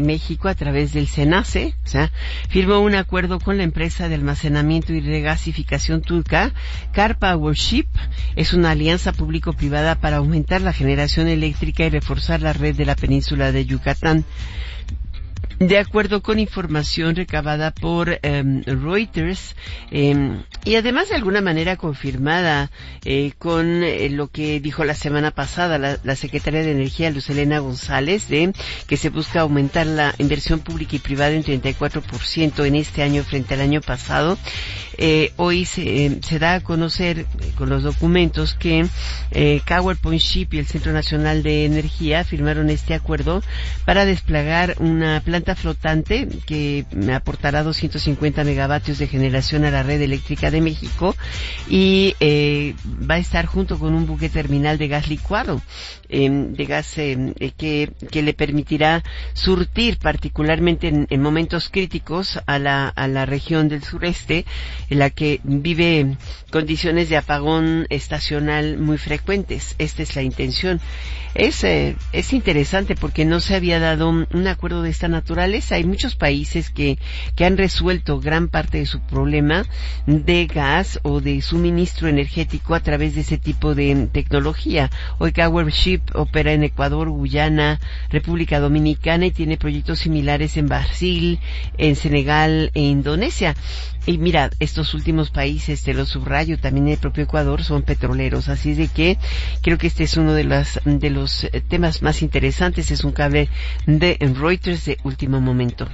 México, a través del SENACE, o sea, firmó un acuerdo con la empresa de almacenamiento y regasificación turca, Car Powership. Es una alianza público-privada para aumentar la generación eléctrica y reforzar la red de la península de Yucatán. De acuerdo con información recabada por Reuters, y además de alguna manera confirmada con lo que dijo la semana pasada la secretaria de Energía, Luz Helena González, de que se busca aumentar la inversión pública y privada en 34% en este año frente al año pasado. Hoy se da a conocer con los documentos que Power Ship y el Centro Nacional de Energía firmaron este acuerdo para desplegar una planta flotante que aportará 250 megavatios de generación a la red eléctrica de México y va a estar junto con un buque terminal de gas licuado, de gas que le permitirá surtir particularmente en momentos críticos a la región del sureste, en la que vive condiciones de apagón estacional muy frecuentes. Esta es la intención. Es interesante porque no se había dado un acuerdo de esta naturaleza. Hay muchos países que han resuelto gran parte de su problema de gas o de suministro energético a través de ese tipo de tecnología. Hoy Powership opera en Ecuador, Guyana, República Dominicana y tiene proyectos similares en Brasil, en Senegal e Indonesia. Y mira, estos últimos países, te lo subrayo, también el propio Ecuador, son petroleros, así es de que creo que este es uno de los temas más interesantes. Es un cable de Reuters de último momento.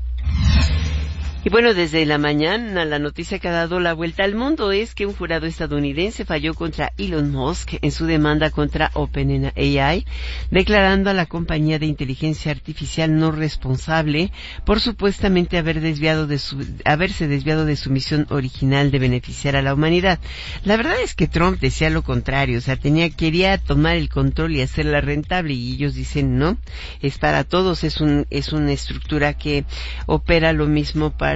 Y bueno, desde la mañana la noticia que ha dado la vuelta al mundo es que un jurado estadounidense falló contra Elon Musk en su demanda contra OpenAI, declarando a la compañía de inteligencia artificial no responsable por supuestamente haberse desviado de su misión original de beneficiar a la humanidad. La verdad es que Trump decía lo contrario, o sea, quería tomar el control y hacerla rentable, y ellos dicen no, es para todos, es una estructura que opera lo mismo para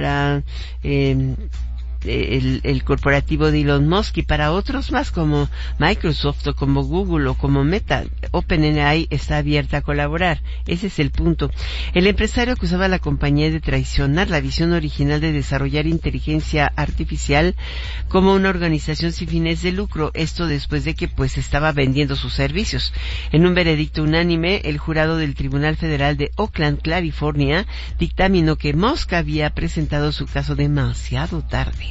el corporativo de Elon Musk y para otros más como Microsoft o como Google o como Meta. OpenAI está abierta a colaborar. Ese es el punto. El empresario acusaba a la compañía de traicionar la visión original de desarrollar inteligencia artificial como una organización sin fines de lucro. Esto después de que estaba vendiendo sus servicios. En un veredicto unánime, el jurado del Tribunal Federal de Oakland, California, dictaminó que Musk había presentado su caso demasiado tarde.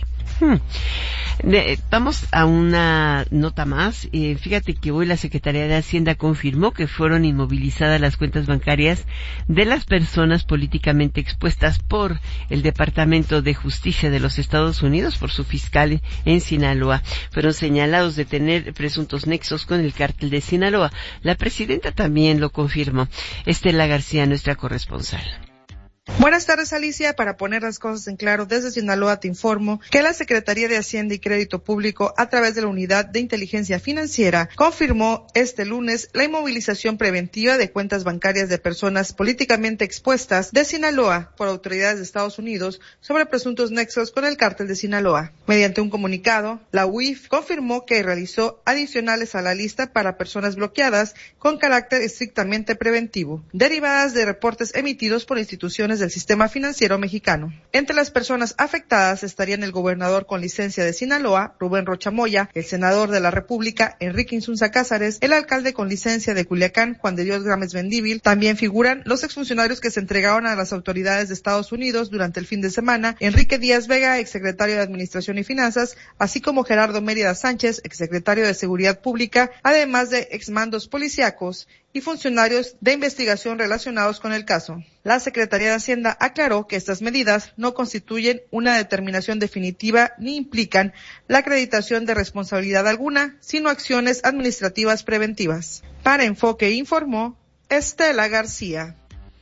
Vamos a una nota más. Fíjate que hoy la Secretaría de Hacienda confirmó que fueron inmovilizadas las cuentas bancarias de las personas políticamente expuestas por el Departamento de Justicia de los Estados Unidos, por su fiscal en Sinaloa. Fueron señalados de tener presuntos nexos con el cártel de Sinaloa. La presidenta también lo confirmó. Estela García, nuestra corresponsal. Buenas tardes, Alicia. Para poner las cosas en claro, desde Sinaloa te informo que la Secretaría de Hacienda y Crédito Público, a través de la Unidad de Inteligencia Financiera, confirmó este lunes la inmovilización preventiva de cuentas bancarias de personas políticamente expuestas de Sinaloa por autoridades de Estados Unidos sobre presuntos nexos con el cártel de Sinaloa. Mediante un comunicado, la UIF confirmó que realizó adicionales a la lista para personas bloqueadas con carácter estrictamente preventivo, derivadas de reportes emitidos por instituciones del sistema financiero mexicano. Entre las personas afectadas estarían el gobernador con licencia de Sinaloa, Rubén Rocha Moya, el senador de la República, Enrique Insunza Cázares, el alcalde con licencia de Culiacán, Juan de Dios Gámez Mendívil. También figuran los exfuncionarios que se entregaron a las autoridades de Estados Unidos durante el fin de semana, Enrique Díaz Vega, exsecretario de Administración y Finanzas, así como Gerardo Mérida Sánchez, exsecretario de Seguridad Pública, además de exmandos policíacos y funcionarios de investigación relacionados con el caso. La Secretaría de Hacienda aclaró que estas medidas no constituyen una determinación definitiva ni implican la acreditación de responsabilidad alguna, sino acciones administrativas preventivas. Para Enfoque informó Estela García.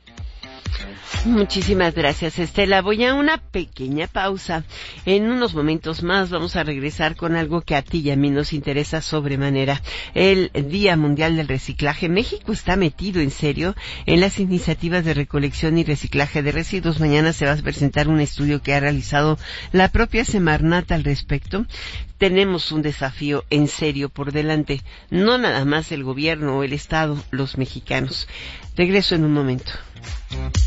Muchísimas gracias, Estela. Voy a una pequeña pausa. En unos momentos más vamos a regresar con algo que a ti y a mí nos interesa sobremanera. El Día Mundial del Reciclaje. México está metido en serio en las iniciativas de recolección y reciclaje de residuos. Mañana se va a presentar un estudio que ha realizado la propia Semarnat al respecto. Tenemos un desafío en serio por delante. No nada más el gobierno o el Estado, los mexicanos. Regreso en un momento.